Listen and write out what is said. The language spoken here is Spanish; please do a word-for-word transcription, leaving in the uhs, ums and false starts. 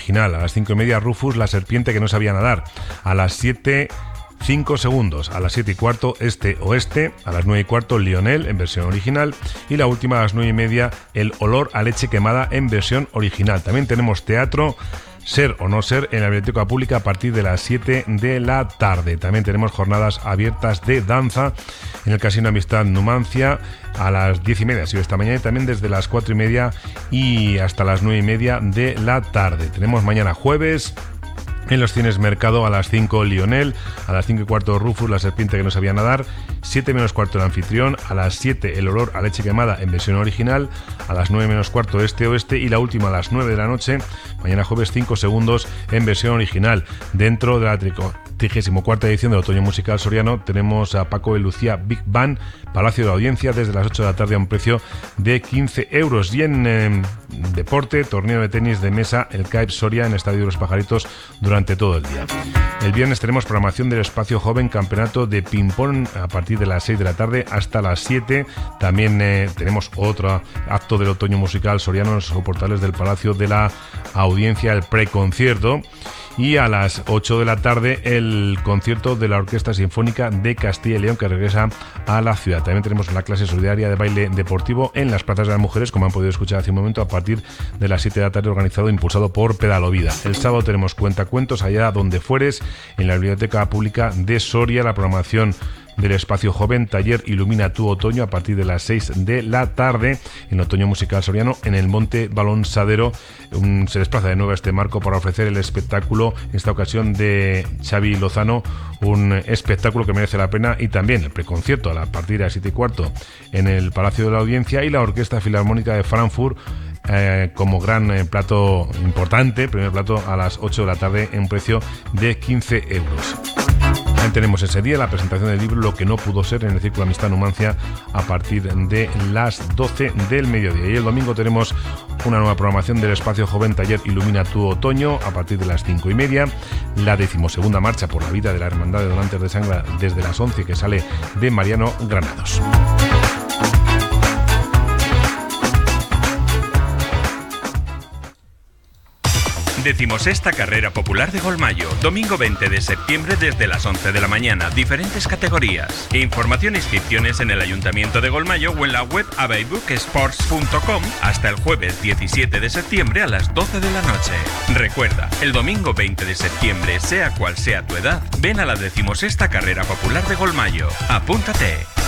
original. A las cinco y media, Rufus, la serpiente que no sabía nadar. A las siete, cinco segundos. A las siete y cuarto, Este Oeste. A las nueve y cuarto, Lionel en versión original. Y la última, a las nueve y media, El olor a leche quemada en versión original. También tenemos teatro, Ser o no ser, en la Biblioteca Pública a partir de las siete de la tarde. También tenemos jornadas abiertas de danza en el Casino Amistad Numancia a las diez y media, ha sido esta mañana, y también desde las cuatro y media y hasta las nueve y media de la tarde. Tenemos mañana jueves en los cines Mercado a las cinco, Lionel. A las cinco y cuarto, Rufus, la serpiente que no sabía nadar. siete menos cuarto, El anfitrión. A las siete, El olor a leche quemada en versión original. A las nueve menos cuarto, Este Oeste. Y la última a las nueve de la noche, mañana jueves, cinco segundos en versión original. Dentro de la trigésima cuarta edición del Otoño Musical Soriano tenemos a Paco y Lucía Big Band, Palacio de la Audiencia, desde las ocho de la tarde a un precio de quince euros. Y en eh, deporte, torneo de tenis de mesa, el C A E P Soria en Estadio de los Pajaritos durante todo el día. El viernes tenemos programación del Espacio Joven, campeonato de ping-pong a partir de las seis de la tarde hasta las siete. También eh, tenemos otro acto del Otoño Musical Soriano en los soportales del Palacio de la Audiencia, el preconcierto. Y a las ocho de la tarde el concierto de la Orquesta Sinfónica de Castilla y León, que regresa a la ciudad. También tenemos la clase solidaria de baile deportivo en las plazas de las mujeres, como han podido escuchar hace un momento, a partir de las siete de la tarde, organizado e impulsado por Pedalovida. El sábado tenemos cuentacuentos allá donde fueres, en la Biblioteca Pública de Soria. La programación del Espacio Joven, taller Ilumina tu Otoño a partir de las seis de la tarde en Otoño Musical Soriano en el Monte Balonsadero. Um, se desplaza de nuevo a este marco para ofrecer el espectáculo, en esta ocasión de Xavi Lozano, un espectáculo que merece la pena, y también el preconcierto a la partir de las siete y cuarto en el Palacio de la Audiencia, y la Orquesta Filarmónica de Frankfurt Eh, como gran eh, plato importante, primer plato a las ocho de la tarde en un precio de quince euros. También tenemos ese día la presentación del libro Lo que no pudo ser en el Círculo Amistad Numancia a partir de las doce del mediodía. Y el domingo tenemos una nueva programación del Espacio Joven, taller Ilumina tu Otoño a partir de las cinco y media. La decimosegunda marcha por la vida de la Hermandad de Donantes de Sangre desde las once, que sale de Mariano Granados. Decimosexta Carrera Popular de Golmayo, domingo veinte de septiembre desde las once de la mañana, diferentes categorías. Información e inscripciones en el Ayuntamiento de Golmayo o en la web abeibucsports punto com hasta el jueves diecisiete de septiembre a las doce de la noche. Recuerda, el domingo veinte de septiembre, sea cual sea tu edad, ven a la decimosexta Carrera Popular de Golmayo. ¡Apúntate!